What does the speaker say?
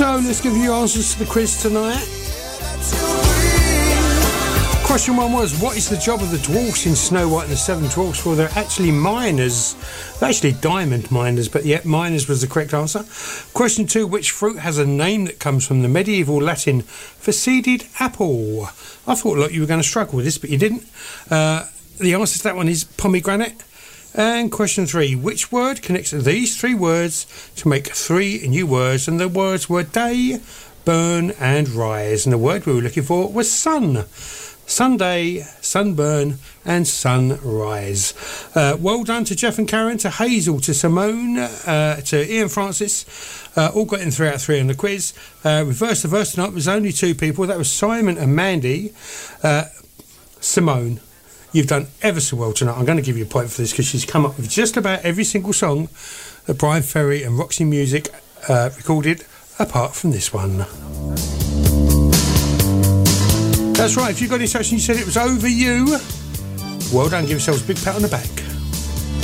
So let's give you answers to the quiz tonight. Question 1 was, what is the job of the dwarfs in Snow White and the Seven Dwarfs? Well, they're actually miners. They're actually diamond miners, but yet miners was the correct answer. Question 2, which fruit has a name that comes from the medieval Latin for seeded apple? I thought like you were going to struggle with this, but you didn't. The answer to that one is pomegranate. And question 3, which word connects these 3 words to make 3 new words? And the words were day, burn and rise. And the word we were looking for was sun. Sunday, sunburn and sunrise. Well done to Jeff and Karen, to Hazel, to Simone, to Ian Francis. All got in 3 out of 3 on the quiz. Reverse the verse tonight was only 2 people. That was Simon and Mandy. Simone, you've done ever so well tonight. I'm going to give you a point for this because she's come up with just about every single song that Brian Ferry and Roxy Music recorded, apart from this one. That's right, if you got in touch and you said it was over you, well done, give yourselves a big pat on the back.